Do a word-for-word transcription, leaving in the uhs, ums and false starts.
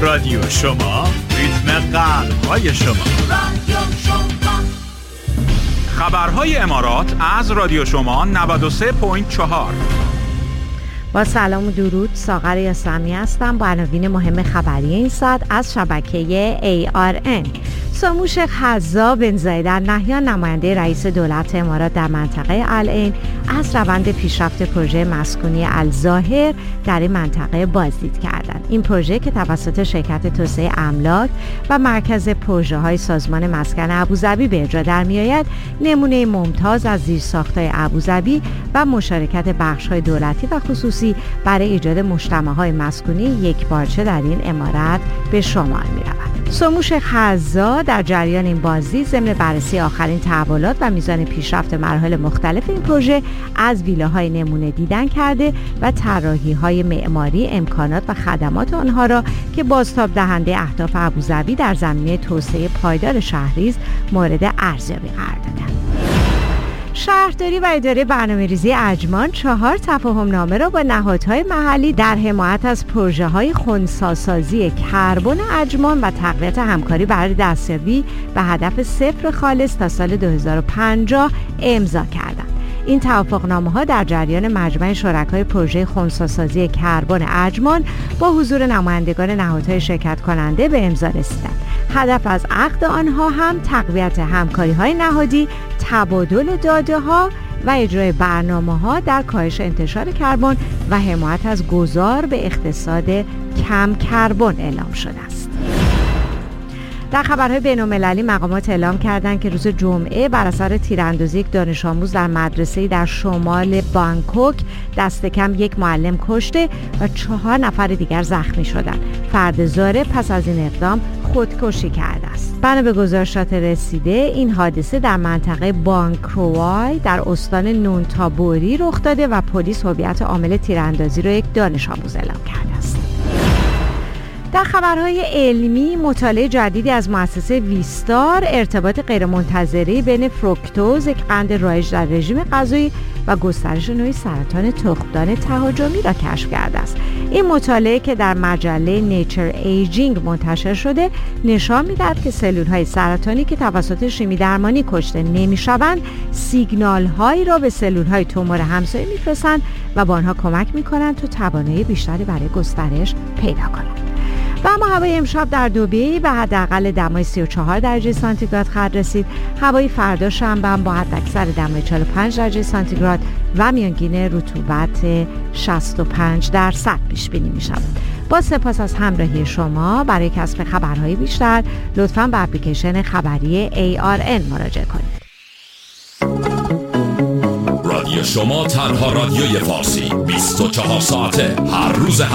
رادیو شما، ریتم قلب‌های شما. رادیو شما. خبرهای امارات از رادیو شما نود و سه ممیز چهار. با سلام و درود، ساغر یاسمی هستم با عناوین مهم خبری این ساعت از شبکه ای آر ان. ساموش خزا بن زاید ال نهیان، نماینده رئیس دولت امارات در منطقه العین، از روند پیشرفت پروژه مسکونی الظاهر در این منطقه بازدید کردند. این پروژه که توسط شرکت توسعه املاک و مرکز پروژه‌های سازمان مسکن ابوظبی به اجرا در می‌آید، نمونه ممتاز از زیرساخت‌های ابوظبی و مشارکت بخش‌های دولتی و خصوصی برای ایجاد مجتمع‌های مسکونی یکپارچه در این امارت به شمار می‌رود. ساموش خزا در جریان این بازدید ضمن بررسی آخرین تحولات و میزان پیشرفت مراحل مختلف این پروژه از ویلاهای نمونه دیدن کرده و طراحی‌های معماری، امکانات و خدمات آنها را که بازتاب دهنده اهداف ابوظبی در زمینه توسعه پایدار شهری مورد ارزیابی قرار دادند. شهرداری و اداره برنامه‌ریزی عجمان چهار تفاهم‌نامه را با نهادهای محلی در حمایت از پروژه‌های خنثی‌سازی کربن عجمان و تقویت همکاری برای دستیابی به هدف صفر خالص تا سال دو هزار و پنجاه امضا کردند. این توافقنامه‌ها در جریان مجمع شرکای پروژه خنثی‌سازی کربن عجمان با حضور نمایندگان نهادهای شرکت کننده به امضا رسیدند. هدف از عقد آنها هم تقویت همکاری‌های نهادی، تبادل داده‌ها و اجرای برنامه‌ها در کاهش انتشار کربن و حمایت از گذار به اقتصاد کم کربن اعلام شده است. در خبرهای بین‌المللی مقامات اعلام کردند که روز جمعه بر اثر تیراندازی یک دانش آموز در مدرسه‌ای در شمال بانکوک دست کم یک معلم کشته و چهار نفر دیگر زخمی شدند. فرد زاره پس از این اقدام خودکشی کرده است. بنا به گزارشات رسیده، این حادثه در منطقه بانکروای در استان نونتابوری رخ داده و پلیس هویت عامل تیراندازی را یک دانش آموز اعلام کرده است. در خبرهای علمی، مطالعه جدیدی از مؤسسه ویستار ارتباط غیرمنتظره بین فروکتوز، یک قند رایج در رژیم غذایی، و گسترش نوعی سرطان تخمدان تهاجمی را کشف کرده است. این مطالعه که در مجله نیچر ایجینگ منتشر شده نشان می‌دهد که سلول‌های سرطانی که توسط شیمی درمانی کشته نمی‌شوند، سیگنال‌هایی را به سلول‌های تومور همسایه می‌فرستند و با آنها کمک می‌کنند تا توانایی بیشتری برای گسترش پیدا کنند. و اما هوای امشب در دبی به حداقل دمای سی و چهار درجه سانتیگراد خواهد رسید. هوای فردا شنبه هم با حداکثر دمای چهل و پنج درجه سانتیگراد و میانگین رطوبت شصت و پنج درصد پیش بینی می شود. با سپاس از همراهی شما. برای کسب خبرهای بیشتر لطفاً به اپلیکیشن خبری ای آر ان مراجعه کنید. رادیو شما تنها رادیوی فارسی بیست و چهار ساعته هر روز